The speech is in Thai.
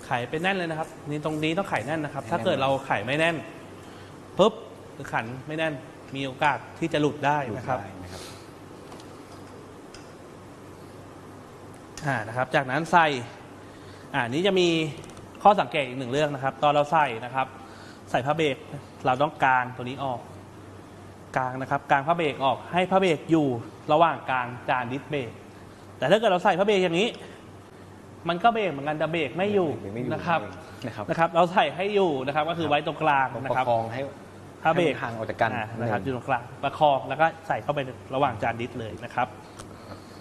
ไขไปแน่นเลยนะครับนี่ตรงนี้ต้องไขแน่นนะครับถ้าเกิดเราไขไม่แน่นปุ๊บหรือขันไม่แน่นมีโอกาสที่จะหลุดได้นะครับนะครับจากนั้นใส่นี้จะมีข้อสังเกตอีกหนึ่งเรื่องนะครับตอนเราใส่นะครับใส่ผ้าเบรกเราต้องกางตัวนี้ออกกางนะครับกางผ้าเบรกออกให้ผ้าเบรกอยู่ระหว่างกลางจานดิสเบรกแต่ถ้าเกิดเราใส่ผ้าเบรกอย่างนี้มันก็เบรกเหมือนกันแต่เบรกไม่อยู่นะครับเราใส่ให้อยู่นะครับก็คือไว้ตรงกลางนะครับประคองให้ผ้าเบรกห่างออกจากกันนะครับอยู่ตรงกลางประคองแล้วก็ใส่เข้าไประหว่างจานดิสเลยนะครับ